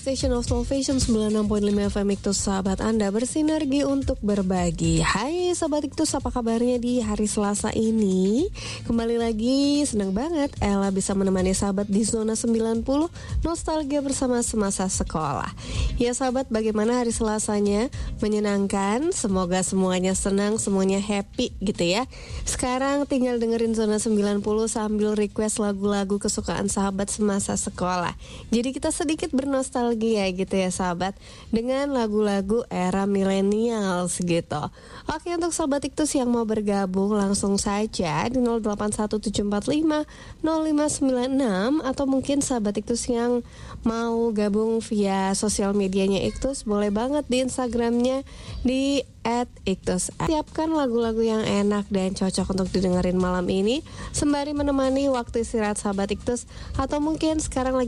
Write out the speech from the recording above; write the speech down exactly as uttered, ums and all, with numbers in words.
Station of Salvation sembilan puluh enam koma lima F M Iktus, sahabat Anda bersinergi untuk berbagi. Hai sahabat Iktus, apa kabarnya di hari Selasa ini? Kembali lagi, senang banget Ella bisa menemani sahabat di Zona sembilan puluh Nostalgia bersama semasa sekolah. Ya sahabat, bagaimana hari Selasanya? Menyenangkan? Semoga semuanya senang, semuanya happy gitu ya. Sekarang tinggal dengerin Zona sembilan puluh sambil request lagu-lagu kesukaan sahabat semasa sekolah. Jadi kita sedikit bernostalgia gitu ya sahabat, dengan lagu-lagu era millennials gitu. Oke, untuk sahabat Iktus yang mau bergabung langsung saja di nol delapan satu tujuh empat lima nol lima sembilan enam, atau mungkin sahabat Iktus yang mau gabung via sosial medianya Iktus, boleh banget di Instagramnya di at Iktus. Siapkan lagu-lagu yang enak dan cocok untuk didengerin malam ini sembari menemani waktu istirahat sahabat Iktus, atau mungkin sekarang lagi